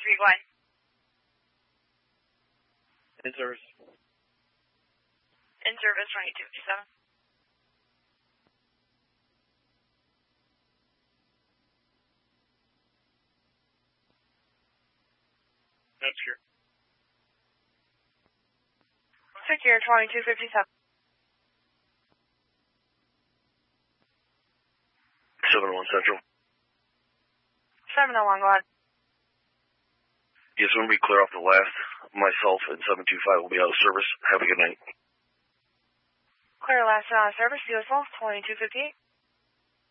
3, go ahead. In service. In service, runway 257. That's secure. Secure, 2257. 701 Central. 701, go ahead. Yes, when we clear off the last, myself and 725 will be out of service. Have a good night. Clear last and out of service, beautiful, 2258.